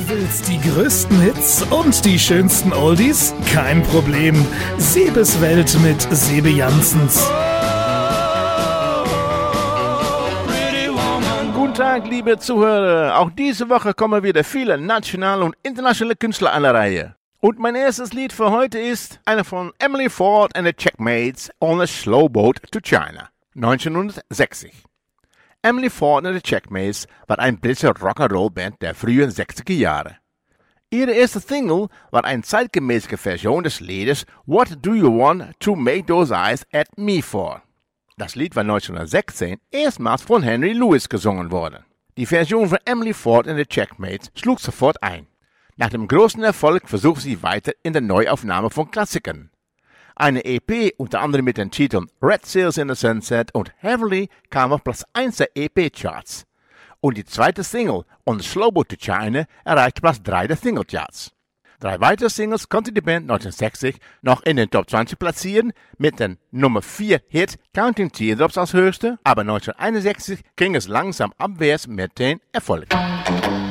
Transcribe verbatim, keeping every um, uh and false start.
willst die größten Hits und die schönsten Oldies? Kein Problem. Sebes Welt mit Sebe Janssens. Guten Tag, liebe Zuhörer. Auch diese Woche kommen wieder viele nationale und internationale Künstler an der Reihe. Und mein erstes Lied für heute ist einer von Emily Ford and the Checkmates on a Slow Boat to China, neunzehnhundertsechzig. Emily Ford and the Checkmates war eine britische Rock'n'Roll-Band der frühen sechziger Jahre. Ihre erste Single war eine zeitgemäße Version des Liedes What Do You Want to Make Those Eyes at Me For? Das Lied war neunzehnhundertsechzehn erstmals von Henry Lewis gesungen worden. Die Version von Emily Ford and the Checkmates schlug sofort ein. Nach dem großen Erfolg versuchte sie weiter in der Neuaufnahme von Klassikern. Eine E P, unter anderem mit den Titeln Red Sails in the Sunset und Heavily, kam auf Platz eins der E P-Charts. Und die zweite Single, On the Slow Boat to China, erreichte Platz drei der Single-Charts. Drei weitere Singles konnte die Band neunzehnhundertsechzig noch in den Top zwanzig platzieren, mit dem Nummer vier Hit Counting Teardrops als höchste, aber neunzehnhunderteinundsechzig ging es langsam abwärts mit den Erfolgen.